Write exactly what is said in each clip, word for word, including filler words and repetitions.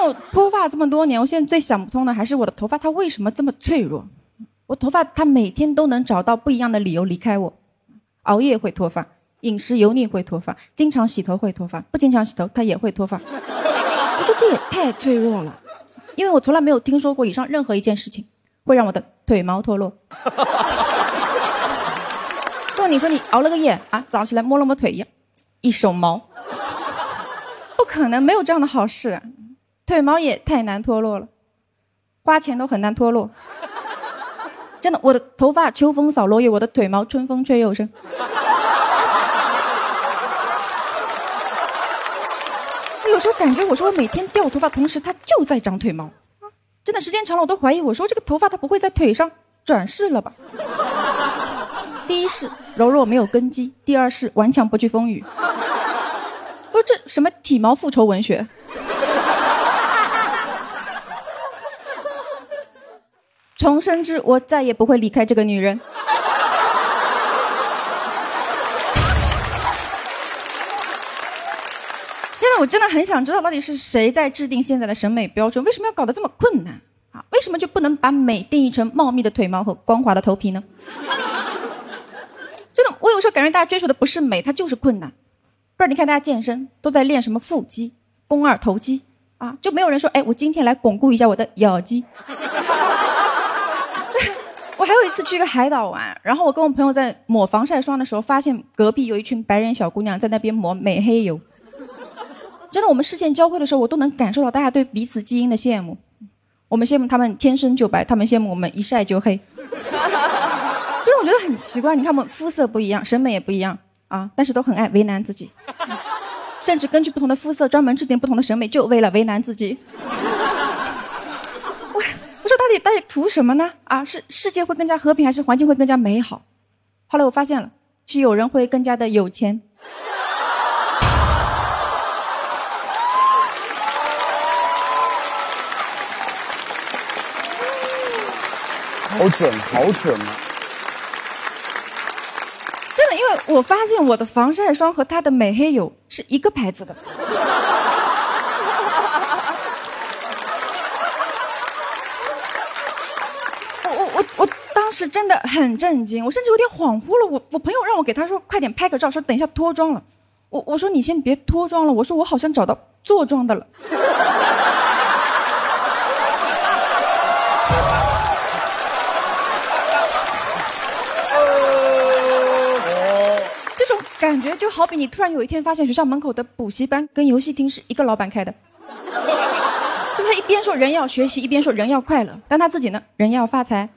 有脱发这么多年，我现在最想不通的还是我的头发它为什么这么脆弱。我头发它每天都能找到不一样的理由离开我，熬夜会脱发，饮食油腻会脱发，经常洗头会脱发，不经常洗头它也会脱发。我说这也太脆弱了，因为我从来没有听说过以上任何一件事情会让我的腿毛脱落。就你说你熬了个夜啊，早上起来摸了摸腿一样，一手毛，不可能，没有这样的好事啊。腿毛也太难脱落了，花钱都很难脱落。真的，我的头发秋风扫落叶，我的腿毛春风吹又生。有时候感觉我说我每天掉头发，同时它就在长腿毛。真的时间长了，我都怀疑我说这个头发它不会在腿上转世了吧？第一是柔弱没有根基，第二是顽强不惧风雨。我说这什么体毛复仇文学？重生之我再也不会离开这个女人。真的，我真的很想知道到底是谁在制定现在的审美标准，为什么要搞得这么困难啊？为什么就不能把美定义成茂密的腿毛和光滑的头皮呢？真的，我有时候感觉大家追求的不是美，它就是困难。不然你看大家健身都在练什么腹肌、肱二头肌啊，就没有人说哎，我今天来巩固一下我的咬肌。我还有一次去一个海岛玩，然后我跟我朋友在抹防晒霜的时候，发现隔壁有一群白人小姑娘在那边抹美黑油。真的，我们视线交汇的时候，我都能感受到大家对彼此基因的羡慕。我们羡慕他们天生就白，他们羡慕我们一晒就黑。真的，我觉得很奇怪，你看我们肤色不一样，审美也不一样啊，但是都很爱为难自己，甚至根据不同的肤色专门制定不同的审美，就为了为难自己。我说到底到底图什么呢？啊，是世界会更加和平，还是环境会更加美好？后来我发现了，是有人会更加的有钱。 好准，好准啊！ 真的，因为我发现我的防晒霜和它的美黑油是一个牌子的。我当时真的很震惊，我甚至有点恍惚了。我我朋友让我给他说快点拍个照，说等一下脱妆了。我我说你先别脱妆了，我说我好像找到坐妆的了。这种感觉就好比你突然有一天发现学校门口的补习班跟游戏厅是一个老板开的。就他一边说人要学习，一边说人要快乐，但他自己呢，人要发财。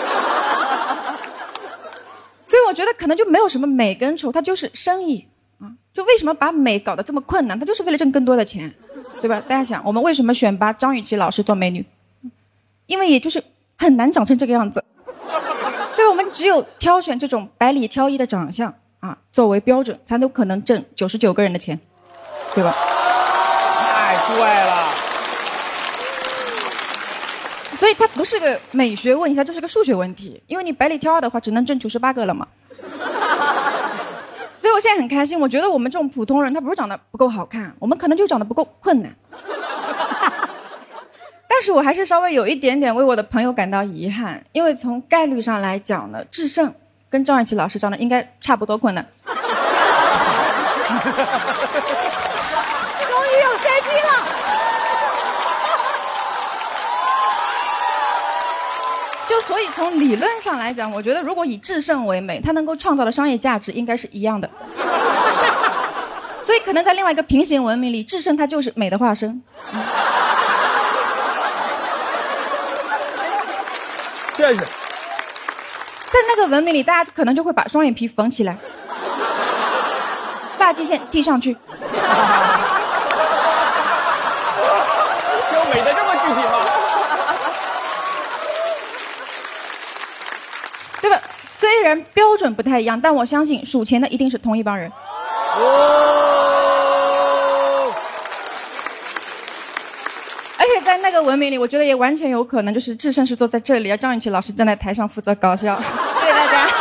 所以我觉得可能就没有什么美跟丑，它就是生意啊。就为什么把美搞得这么困难，它就是为了挣更多的钱，对吧？大家想，我们为什么选拔张雨绮老师做美女？因为也就是很难长成这个样子。对，我们只有挑选这种百里挑一的长相啊作为标准，才有可能挣九十九个人的钱，对吧？ 太对了。 所以它不是个美学问题，它就是个数学问题。因为你百里挑二的话，只能挣九十八个了嘛。所以我现在很开心，我觉得我们这种普通人，他不是长得不够好看，我们可能就长得不够困难。但是我还是稍微有一点点为我的朋友感到遗憾，因为从概率上来讲呢，智胜跟张雨绮老师长得应该差不多困难。 终于有 C P 了。 就所以从理论上来讲，我觉得如果以制胜为美，它能够创造的商业价值应该是一样的。所以可能在另外一个平行文明里，制胜它就是美的化身。 这是在那个文明里，大家可能就会把双眼皮缝起来，发际线剃上去。 有美的这么具体吗？ 对吧？虽然标准不太一样，但我相信数钱的一定是同一帮人。 哦， 而且在那个文明里，我觉得也完全有可能就是智胜是坐在这里，而张雨绮老师站在台上负责搞笑。